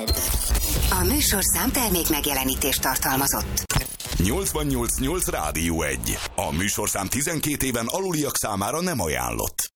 A műsorszám termék megjelenítést tartalmazott. 88.8 Rádió 1. A műsorszám 12 éven aluliak számára nem ajánlott.